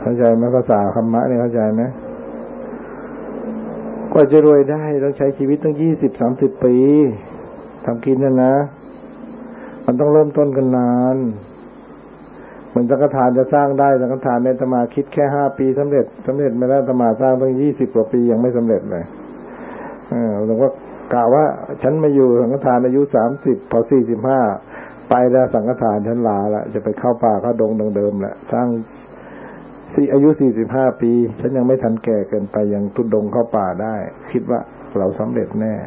เข้าใจไหมภาษาธรรมะเนี่ยเข้าใจไหมกว่าจะรวยได้ต้องใช้ชีวิตตั้ง20-30 ปีทำกินนะมันต้องเริ่มต้นกันนานเหมือนสังฆทานจะสร้างได้สังฆทานในอาตมาคิดแค่5 ปีสำเร็จไม่ได้อาตมาสร้างตั้ง20 กว่าปียังไม่สำเร็จเลยหลวงพ่อกล่าวว่าฉันมาอยู่สังฆทานอายุ30พอ45ไปแล้วสังฆทานฉันลาละจะไปเข้าป่าเข้าดงดังเดิมแหละสร้างอายุ45 ปีฉันยังไม่ทันแก่เกินไปยังทุดงเข้าป่าได้คิดว่าเราสำเร็จแน่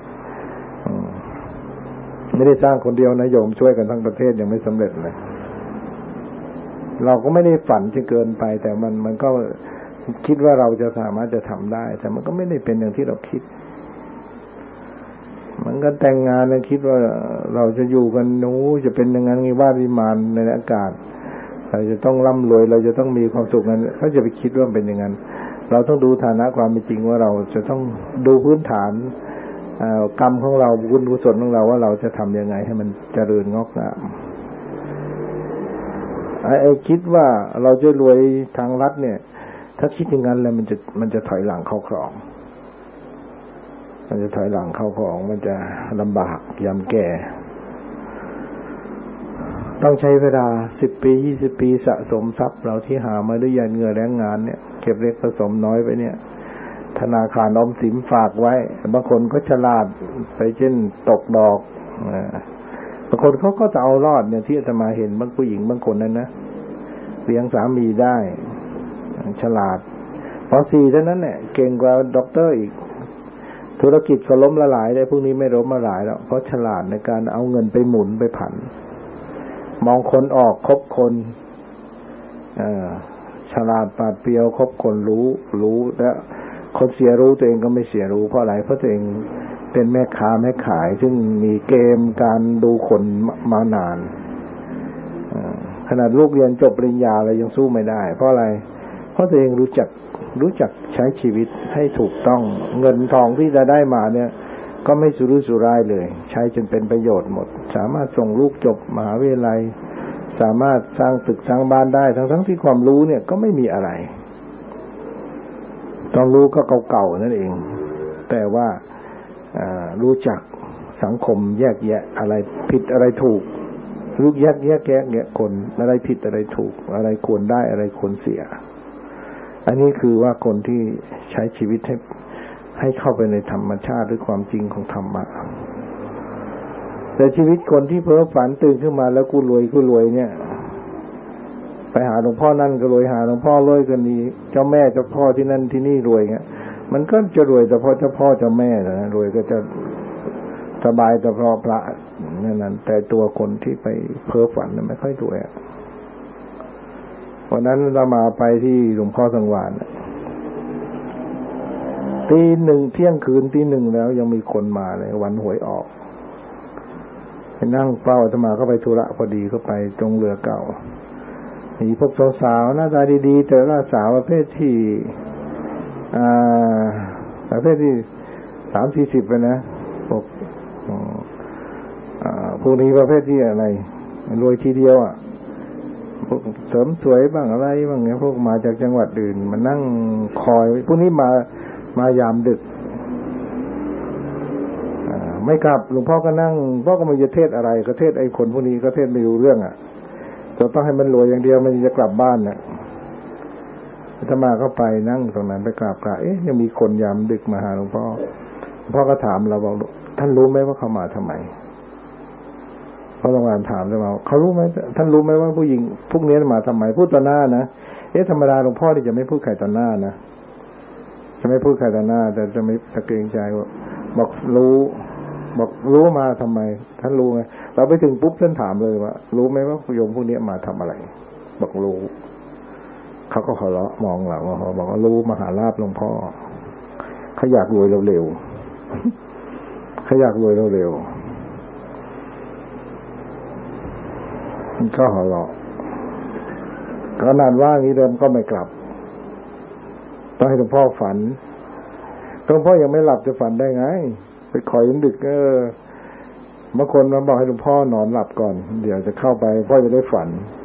ไม่ได้สร้างคนเดียวนะโยมช่วยกันทั้งประเทศยังไม่สำเร็จเลยเราก็ไม่ได้ฝันจนเกินไปแต่มันก็คิดว่าเราจะสามารถจะทำได้แต่มันก็ไม่ได้เป็นอย่างที่เราคิดมันก็แต่งงานแล้วคิดว่าเราจะอยู่กันจะเป็นอย่างนั้นมีวาดวิมานในอากาศเราจะต้องร่ำรวยเราจะต้องมีความสุขนั้นเขาจะไปคิดว่าเป็นอย่างนั้นเราต้องดูฐานะความเป็นจริงว่าเราจะต้องดูพื้นฐานกรรมของเราบุญกุศลของเราว่าเราจะทำยังไงให้มันเจริญงอกงามไอ้คิดว่าเราจะรวยทางลัดเนี่ยถ้าคิดอย่างนั้นแล้วมันจะถอยหลังเข้าคลองมันจะถอยหลังเข้าคลองมันจะลำบากยามแก่ต้องใช้เวลา10 ปี20 ปีสะสมทรัพย์เราที่หามาด้วยเหงื่อแรงงานเนี่ยเก็บเล็กผสมน้อยไปเนี่ยธนาคารออมสินฝากไว้บางคนก็ฉลาดไปเช่นตกดอกบางคนเขาก็จะเอารอดเนี่ยที่อาตมาเห็นบางผู้หญิงบางคนนั้นนะเลี้ยงสามีได้ฉลาดพอ4เท่านั้นเนี่ยเก่งกว่าด็อกเตอร์อีกธุรกิจก็ล้มละลายได้พวกนี้ไม่ล้มละลายแล้วเพราะฉลาดในการเอาเงินไปหมุนไปผันมองคนออกคบคนฉลาดปราดเปรียวคบคนรู้แล้วคนเสียรู้ตัวเองก็ไม่เสียรู้เพราะอะไรเพราะตัวเองเป็นแม่ค้าแม่ขายซึ่งมีเกมการดูคนมานานขนาดลูกเรียนจบปริญญาอะไรยังสู้ไม่ได้เพราะอะไรเพราะตัวเองรู้จักใช้ชีวิตให้ถูกต้องเงินทองที่จะได้มาเนี่ยก็ไม่สุรุ่ยสุร่ายเลยใช้จนเป็นประโยชน์หมดสามารถส่งลูกจบมหาวิทยาลัยสามารถสร้างตึกสร้างบ้านได้ทั้งที่ความรู้เนี่ยก็ไม่มีอะไรต้องรู้ก็เก่าๆนั่นเองแต่ว่ารู้จักสังคมแยกแยะอะไรผิดอะไรถูกรู้แยกคนอะไรผิดอะไรถูกอะไรควรได้อะไรควรเสียอันนี้คือว่าคนที่ใช้ชีวิตให้เข้าไปในธรรมชาติหรือความจริงของธรรมะแต่ชีวิตคนที่เพ้อฝันตื่นขึ้นมาแล้วกูรวยเนี่ยไปหาหลวงพ่อนั่นก็รวยหาหลวงพ่อรวยก็นี้เจ้าแม่เจ้าพ่อที่นั่นที่นี่รวยเงี้ยมันก็จะรวยแต่พอเจ้าพ่อเจ้าแม่นะรวยก็จะสบายแต่พอพระนั่นแต่ตัวคนที่ไปเพ้อฝันนั้นไม่ค่อยรวยวันนั้นเรามาไปที่หลวงพ่อสังวาลตี 1เที่ยงคืนตี 1แล้วยังมีคนมาเลยวันหวยออกไปนั่งเฝ้าอาตมาเข้าไปธุระพอดีเข้าไปตรงเรือเก่ามีพวกสาวๆหน้าตาดีๆแต่ละสาวประเภทที่30-40ไปนะพวกนี้ประเภทที่อะไรรวยทีเดียวพวกเสริมสวยบ้างอะไรบ้างเนี่ยพวกมาจากจังหวัดอื่นมานั่งคอยพวกนี้มายามดึกไม่กลับหลวงพ่อก็นั่งพ่อก็ไม่จะเทศอะไรก็เทศไอ้คนพวกนี้ก็เทศไม่รู้เรื่องจะต้องให้มันรวยอย่างเดียวมันจะกลับบ้านอาตมาเข้าไปนั่งตรงนั้นไปกราบยังมีคนยามดึกมาหาหลวงพ่อก็ถามเราบอกท่านรู้ไหมว่าเขามาทำไมพระหลวงพ่อถามเราเขารู้ไหมท่านรู้ไหมว่าผู้หญิงพวกนี้มาทำไมพูดต่อหน้านะธรรมดาหลวงพ่อที่จะไม่พูดใครต่อหน้านะจะไม่พูดใครต่อหน้าแต่จะไม่ตะเกรงใจบอกรู้มาทำไมท่านรู้ไหมเราไปถึงปุ๊บท่านถามเลยว่ารู้ไหมว่าโยมพวกนี้มาทำอะไรบอกรู้เขาก็หัวเราะมองเราบอกว่ารู้มหาลาภหลวงพ่อเขาอยากรวยเร็วๆเขาอยากรวยเร็วๆมันก็หัวเราะขนาดว่างี้เดิมก็ไม่กลับต้องให้หลวงพ่อฝันหลวงพ่อยังไม่หลับจะฝันได้ไงไปคอยดึกบางคนมาบอกให้หลวงพ่อนอนหลับก่อนเดี๋ยวจะเข้าไปพ่อจะได้ฝัน